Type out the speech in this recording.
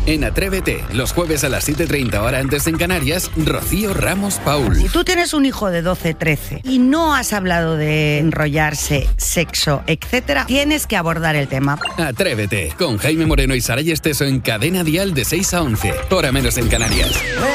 En Atrévete, los jueves a las 7:30 hora antes en Canarias, Rocío Ramos Paul. Si tú tienes un hijo de 12, 13 y no has hablado de enrollarse, sexo, etcétera, tienes que abordar el tema. Atrévete, con Jaime Moreno y Saray Esteso en Cadena Dial de 6 a 11, hora menos en Canarias.